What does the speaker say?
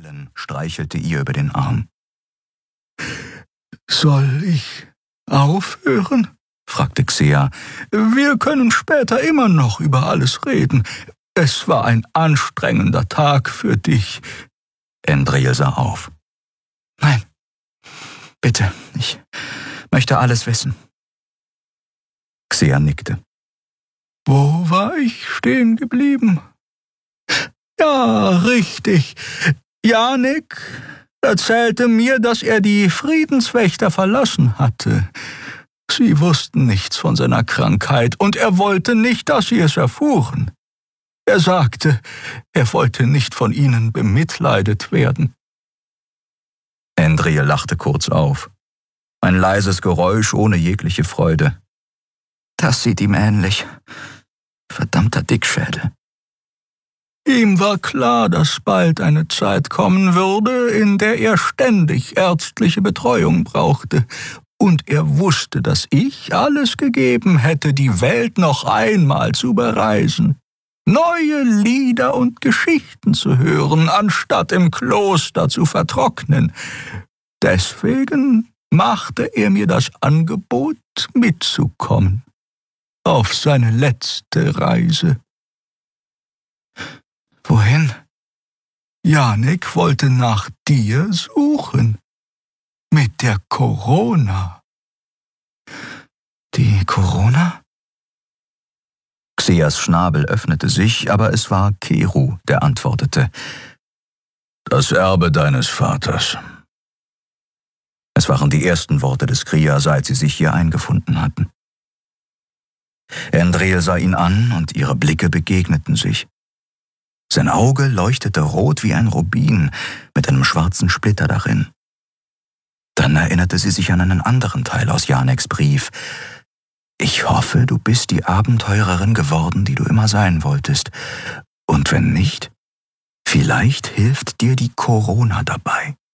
Helen streichelte ihr über den Arm. »Soll ich aufhören?« fragte Xea. »Wir können später immer noch über alles reden. Es war ein anstrengender Tag für dich.« Endril sah auf. »Nein, bitte, ich möchte alles wissen.« Xea nickte. »Wo war ich stehen geblieben?« »Ja, richtig. Janek erzählte mir, dass er die Friedenswächter verlassen hatte. Sie wussten nichts von seiner Krankheit, und er wollte nicht, dass sie es erfuhren. Er sagte, er wollte nicht von ihnen bemitleidet werden.« Endril lachte kurz auf. Ein leises Geräusch ohne jegliche Freude. »Das sieht ihm ähnlich. Verdammter Dickschädel.« Ihm war klar, dass bald eine Zeit kommen würde, in der er ständig ärztliche Betreuung brauchte. Und er wusste, dass ich alles gegeben hätte, die Welt noch einmal zu bereisen. Neue Lieder und Geschichten zu hören, anstatt im Kloster zu vertrocknen. Deswegen machte er mir das Angebot, mitzukommen. Auf seine letzte Reise. »Wohin?« »Janek wollte nach dir suchen. Mit der Corona.« »Die Corona?« Xeas Schnabel öffnete sich, aber es war Keru, der antwortete. »Das Erbe deines Vaters.« Es waren die ersten Worte des Kria, seit sie sich hier eingefunden hatten. Endril sah ihn an, und ihre Blicke begegneten sich. Sein Auge leuchtete rot wie ein Rubin mit einem schwarzen Splitter darin. Dann erinnerte sie sich an einen anderen Teil aus Janeks Brief. »Ich hoffe, du bist die Abenteurerin geworden, die du immer sein wolltest. Und wenn nicht, vielleicht hilft dir die Corona dabei.«